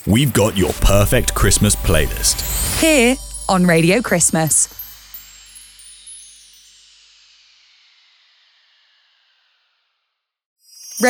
We've got your perfect Christmas playlist. Here on Radio Christmas.